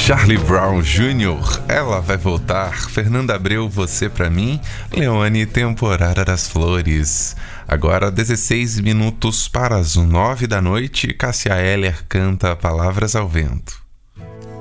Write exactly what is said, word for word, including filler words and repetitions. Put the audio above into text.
Charlie Brown Júnior, Ela Vai Voltar, Fernanda Abreu, Você Pra Mim, Leone, Temporada das Flores. Agora dezesseis minutos para as nove da noite, Cássia Eller canta Palavras ao Vento.